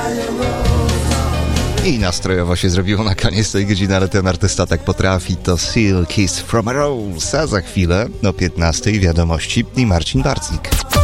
I nastrojowo się zrobiło na koniec tej godziny, ale ten artysta tak potrafi. To Seal Kiss from a Rose, a za chwilę o 15:00 wiadomości i Marcin Bartnik.